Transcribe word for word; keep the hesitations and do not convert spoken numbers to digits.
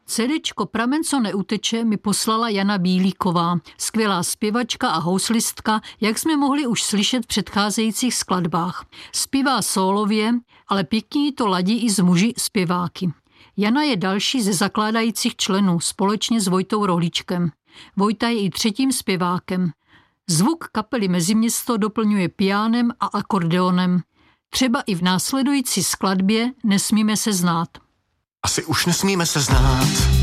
CDčko Pramen, co neuteče, mi poslala Jana Bílíková, skvělá zpěvačka a houslistka, jak jsme mohli už slyšet v předcházejících skladbách. Zpívá sólově, ale pěkně to ladí i s muži zpěváky. Jana je další ze zakládajících členů společně s Vojtou Rohlíčkem. Vojta je i třetím zpěvákem. Zvuk kapely Meziměsto doplňuje piánem a akordeonem. Třeba i v následující skladbě Nesmíme se znát. Asi už nesmíme se znát,